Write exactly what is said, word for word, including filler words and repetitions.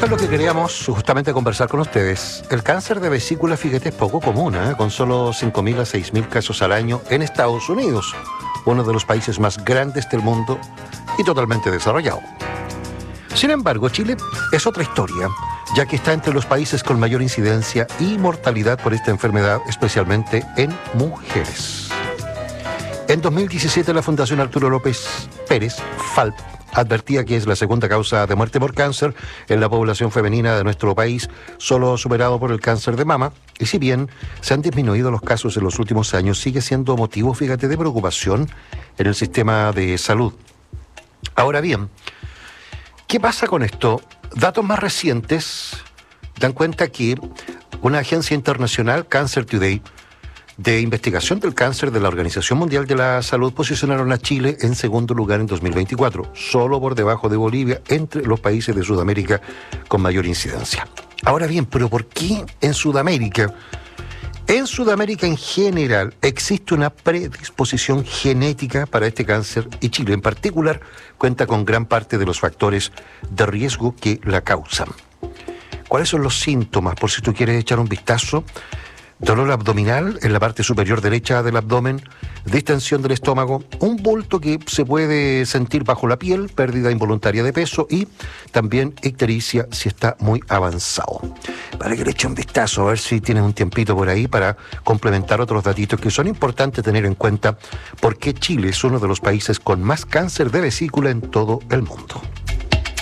es lo que queríamos justamente conversar con ustedes. El cáncer de vesícula, fíjate, es poco común, ¿eh? Con solo cinco mil a seis mil casos al año en Estados Unidos, uno de los países más grandes del mundo y totalmente desarrollado. Sin embargo, Chile es otra historia, ya que está entre los países con mayor incidencia y mortalidad por esta enfermedad, especialmente en mujeres. En dos mil diecisiete, la Fundación Arturo López Pérez, FALP, advertía que es la segunda causa de muerte por cáncer en la población femenina de nuestro país, solo superado por el cáncer de mama. Y si bien se han disminuido los casos en los últimos años, sigue siendo motivo, fíjate, de preocupación en el sistema de salud. Ahora bien, ¿qué pasa con esto? Datos más recientes dan cuenta que una agencia internacional, Cancer Today, de investigación del cáncer de la Organización Mundial de la Salud, posicionaron a Chile en segundo lugar en dos mil veinticuatro, solo por debajo de Bolivia, entre los países de Sudamérica con mayor incidencia. Ahora bien, ¿pero por qué en Sudamérica? En Sudamérica en general existe una predisposición genética para este cáncer y Chile en particular cuenta con gran parte de los factores de riesgo que la causan. ¿Cuáles son los síntomas? Por si tú quieres echar un vistazo. Dolor abdominal en la parte superior derecha del abdomen, distensión del estómago, un bulto que se puede sentir bajo la piel, pérdida involuntaria de peso y también ictericia si está muy avanzado. Para que le eche un vistazo, a ver si tienes un tiempito por ahí para complementar otros datitos que son importantes tener en cuenta porque Chile es uno de los países con más cáncer de vesícula en todo el mundo.